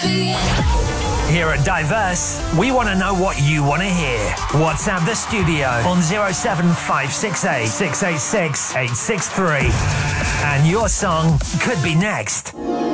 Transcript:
Here at Diverse, we want to know what you want to hear. WhatsApp the studio on 07568 686 863. And your song could be next.